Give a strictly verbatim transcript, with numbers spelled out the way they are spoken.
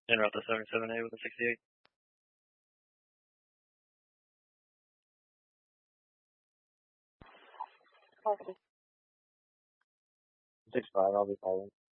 Interrupt the seventy-seven A with a sixty-eight. Six five, I'll be calling.